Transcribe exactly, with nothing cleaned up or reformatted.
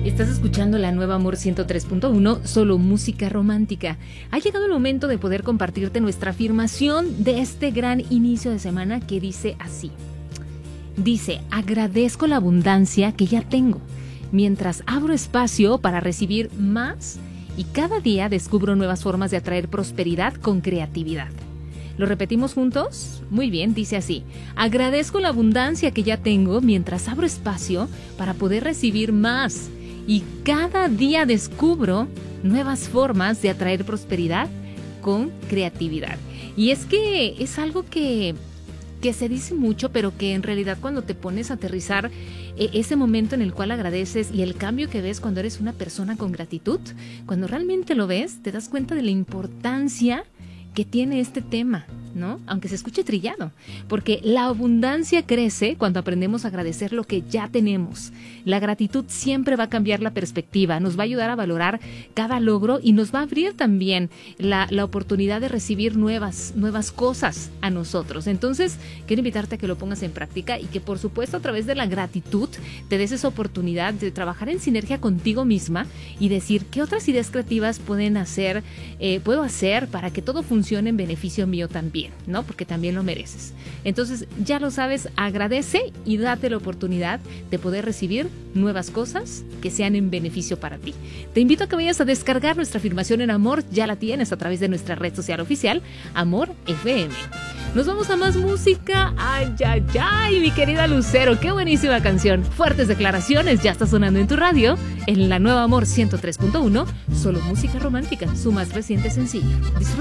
Estás escuchando la nueva Amor ciento tres punto uno, solo música romántica. Ha llegado el momento de poder compartirte nuestra afirmación de este gran inicio de semana que dice así. Dice, agradezco la abundancia que ya tengo, mientras abro espacio para recibir más y cada día descubro nuevas formas de atraer prosperidad con creatividad. ¿Lo repetimos juntos? Muy bien, dice así. Agradezco la abundancia que ya tengo mientras abro espacio para poder recibir más. Y cada día descubro nuevas formas de atraer prosperidad con creatividad. Y es que es algo que, que se dice mucho, pero que en realidad cuando te pones a aterrizar eh, ese momento en el cual agradeces y el cambio que ves cuando eres una persona con gratitud, cuando realmente lo ves, te das cuenta de la importancia que tiene este tema, ¿no? Aunque se escuche trillado, porque la abundancia crece cuando aprendemos a agradecer lo que ya tenemos. La gratitud siempre va a cambiar la perspectiva, nos va a ayudar a valorar cada logro y nos va a abrir también la, la oportunidad de recibir nuevas, nuevas cosas a nosotros. Entonces, quiero invitarte a que lo pongas en práctica y que, por supuesto, a través de la gratitud te des esa oportunidad de trabajar en sinergia contigo misma y decir qué otras ideas creativas pueden hacer, eh, puedo hacer para que todo funcione en beneficio mío también, ¿no? Porque también lo mereces. Entonces, ya lo sabes, agradece y date la oportunidad de poder recibir nuevas cosas que sean en beneficio para ti. Te invito a que vayas a descargar nuestra afirmación en Amor, ya la tienes a través de nuestra red social oficial, Amor F M. Nos vamos a más música. Ay, ay, ay, mi querida Lucero, qué buenísima canción. Fuertes declaraciones, ya está sonando en tu radio, en la nueva Amor ciento tres punto uno, solo música romántica, su más reciente sencillo. Disfruta.